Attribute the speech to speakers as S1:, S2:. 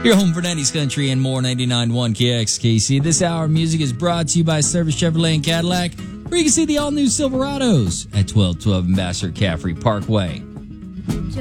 S1: Your home for 90s country and more, 99.1 KXKC. This hour of music is brought to you by Service Chevrolet and Cadillac, where you can see the all-new Silverados at 1212 Ambassador Caffrey Parkway.